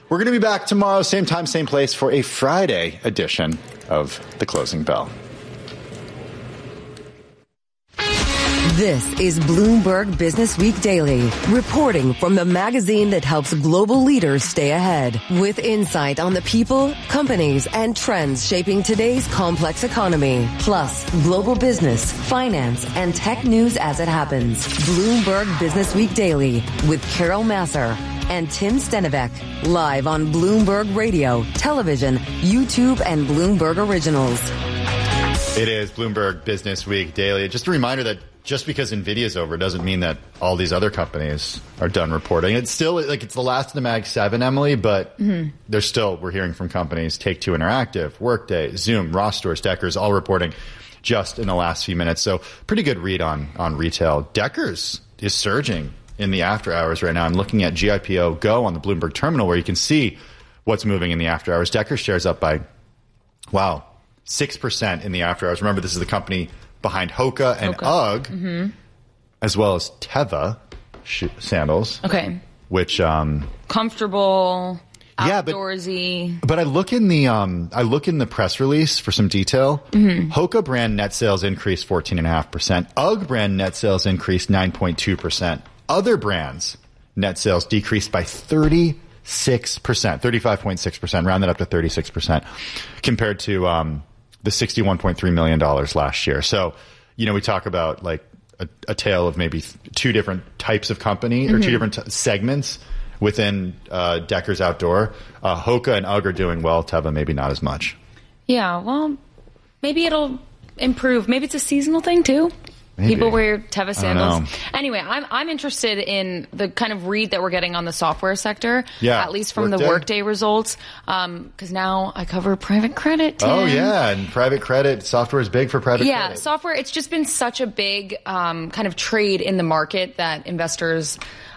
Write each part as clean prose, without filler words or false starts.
We're going to be back tomorrow, same time, same place, for a Friday edition of The Closing Bell. This is Bloomberg Business Week Daily, reporting from the magazine that helps global leaders stay ahead, with insight on the people, companies, and trends shaping today's complex economy, plus global business, finance, and tech news as it happens. Bloomberg Business Week Daily with Carol Massar and Tim Stenivek, live on Bloomberg Radio, television, YouTube, and Bloomberg Originals. It is Bloomberg Business Week Daily. Just a reminder that just because NVIDIA's over doesn't mean that all these other companies are done reporting. It's still like it's the last of the Mag 7, Emily, but we're hearing from companies, Take-Two Interactive, Workday, Zoom, Ross Stores, Deckers, all reporting just in the last few minutes. So pretty good read on retail. Deckers is surging in the after hours right now. I'm looking at GIPO Go on the Bloomberg terminal where you can see what's moving in the after hours. Deckers shares up by, 6% in the after hours. Remember, this is the company behind Hoka and UGG, as well as Teva sandals. Okay. Which comfortable, outdoorsy. But I look in the press release for some detail. Hoka brand net sales increased 14.5%. UGG brand net sales increased 9.2%. Other brands net sales decreased by 35.6%, rounded up to 36%, compared to the $61.3 million last year. So, we talk about like a tale of maybe two different types of company or two different segments within Deckers Outdoor. Hoka and UGG are doing well. Teva maybe not as much. Yeah, well, maybe it'll improve. Maybe it's a seasonal thing too. Maybe. People wear Teva sandals. Anyway, I'm interested in the kind of read that we're getting on the software sector, at least from the Workday results, because now I cover private credit, Tim. Oh, yeah, and private credit, software is big for private credit. Yeah, software, it's just been such a big kind of trade in the market that investors,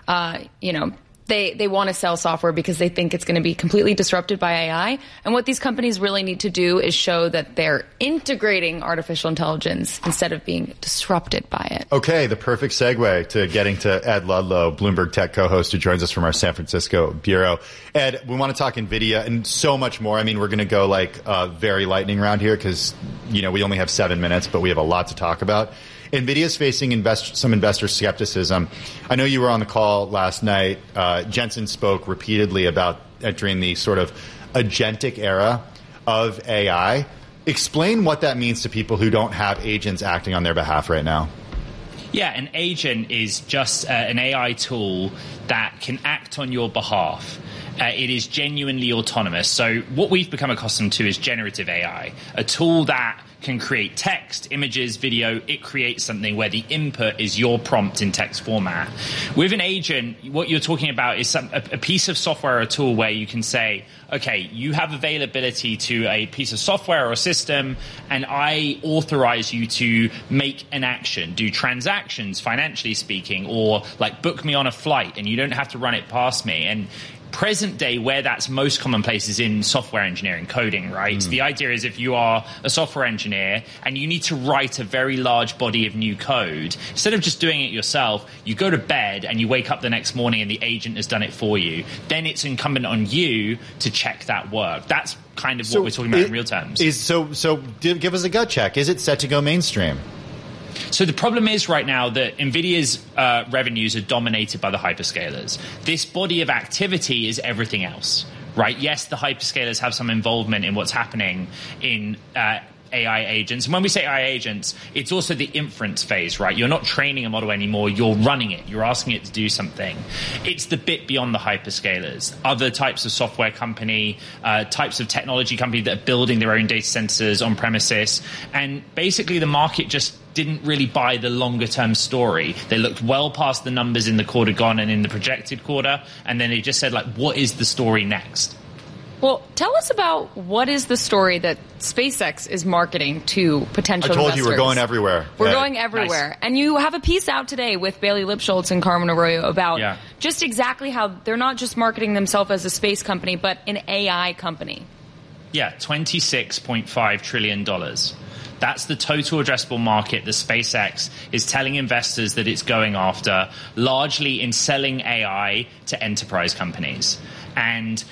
They want to sell software because they think it's going to be completely disrupted by AI. And what these companies really need to do is show that they're integrating artificial intelligence instead of being disrupted by it. Okay, the perfect segue to getting to Ed Ludlow, Bloomberg Tech co-host, who joins us from our San Francisco bureau. Ed, we want to talk NVIDIA and so much more. I mean, we're going to go like very lightning round here because, we only have 7 minutes, but we have a lot to talk about. NVIDIA is facing some investor skepticism. I know you were on the call last night. Jensen spoke repeatedly about entering the sort of agentic era of AI. Explain what that means to people who don't have agents acting on their behalf right now. Yeah, an agent is just an AI tool that can act on your behalf. It is genuinely autonomous. So what we've become accustomed to is generative AI, a tool that can create text, images, video. It creates something where the input is your prompt in text format. With an agent, what you're talking about is a piece of software or a tool where you can say, okay, you have availability to a piece of software or a system, and I authorize you to make an action, do transactions, financially speaking, or like book me on a flight, and you don't have to run it past me. And present day, where that's most commonplace is in software engineering, coding, right? The idea is if you are a software engineer and you need to write a very large body of new code, instead of just doing it yourself, you go to bed and you wake up the next morning and the agent has done it for you. Then it's incumbent on you to check that work. That's kind of what we're talking about in real terms. Give us a gut check. Is it set to go mainstream? So the problem is right now that NVIDIA's revenues are dominated by the hyperscalers. This body of activity is everything else, right? Yes, the hyperscalers have some involvement in what's happening in AI agents. And when we say AI agents, it's also the inference phase, right? You're not training a model anymore. You're running it. You're asking it to do something. It's the bit beyond the hyperscalers. Other types of software company, types of technology company that are building their own data centers on premises. And basically the market just didn't really buy the longer term story. They looked well past the numbers in the quarter gone and in the projected quarter. And then they just said, like, what is the story next? Well, tell us about what is the story that SpaceX is marketing to potential investors. I told you we're going everywhere. We're going everywhere. Nice. And you have a piece out today with Bailey Lipschultz and Carmen Arroyo about just exactly how they're not just marketing themselves as a space company, but an AI company. Yeah, $26.5 trillion. That's the total addressable market that SpaceX is telling investors that it's going after, largely in selling AI to enterprise companies. And